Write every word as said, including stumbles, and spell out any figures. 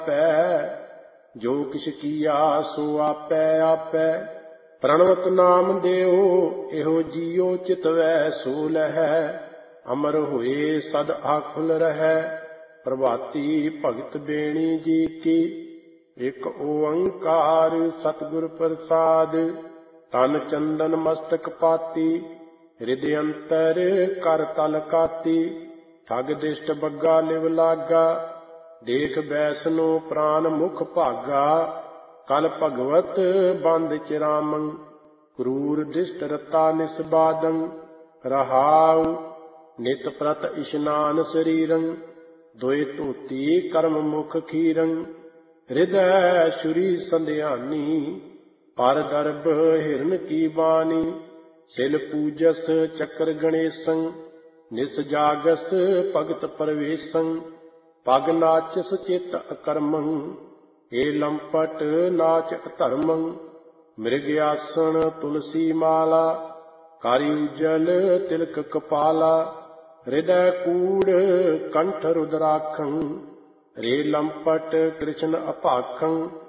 ਪੈ, ਜੋ ਕਿਛ ਕੀਆ ਸੋ ਆਪੈ ਆਪੈ। ਪ੍ਰਣਵਤ ਨਾਮ ਦਿਓ ਇਹੋ ਜੀਓ ਚਿਤਵੈ ਸੋ ਲਹੈ, ਅਮਰ ਹੋਏ ਸਦ ਆਖੁਲ ਰਹੈ। ਪ੍ਰਭਾਤੀ ਭਗਤ ਬੇਣੀ ਜੀ ਕੀ, ਇਕ ਓੰਕਾਰ ਸਤਿਗੁਰ ਪ੍ਰਸਾਦ। ਤਨ ਚੰਦਨ ਮਸਤਕ ਪਾਤੀ, ਹਿਰਦਿ ਅੰਤਰ ਕਰ ਤਲ ਕਾਤੀ। ਠਗ ਦਿਸ਼ਟ ਬੱਗਾ ਲਿਵ ਲਾਗਾ, ਦੇਖ ਬੈਸਨੋ ਪ੍ਰਾਨ ਮੁਖ ਭਾਗਾ। ਕਲ ਭਗਵਤ ਬੰਦ ਚਿਰਾਮੰ, ਕਰੂਰ ਦਿਸ਼ਟ ਰਤਾ ਨਿਸਬਾਦੰ। ਰਹਾਉ ਨਿਤ ਪ੍ਰਤ ਇਸ਼ਨਾਨ ਸਰੀਰੰ, ਦੋਇ ਧੋਤੀ ਕਰਮ ਮੁਖ ਖੀਰੰ। ਹਿਰਦੈ ਸ਼ੁਰੀ ਸੰਧਿਆਨੀ, ਪਰ ਦਰਬ ਹਿਰਨ ਕੀ ਬਾਣੀ। ਸਿਲ ਪੂਜਸ ਚੱਕਰ ਗਣੇਸੰ, ਨਿਸ ਜਾਗਸ ਭਗਤ ਪਰਵੇਸੰ। ਪਗ ਨਾਚਸ ਚਿਤ ਅਕਰਮੰ, ਏ ਲੰਪਟ ਨਾਚ ਅਧਰਮੰ। ਮ੍ਰਿਗ ਆਸਣ ਤੁਲਸੀ ਮਾਲਾ, ਕਰਿ ਉਜਲ ਤਿਲਕ ਕਪਾਲਾ। ਹਿਰਦੈ ਕੂੜ ਕੰਠ ਰੁਦਰਾਖੰ, ਰੇ ਲੰਪਟ ਕ੍ਰਿਸ਼ਨ ਅਭਾਖੰ।